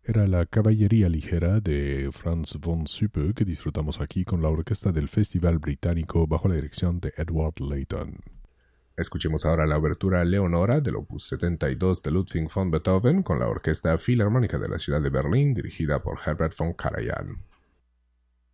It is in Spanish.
Era la Caballería Ligera de Franz von Süppe que disfrutamos aquí con la orquesta del Festival Británico bajo la dirección de Edward Layton. Escuchemos ahora la obertura Leonora del opus 72 de Ludwig von Beethoven con la Orquesta Filarmónica de la ciudad de Berlín dirigida por Herbert von Karajan.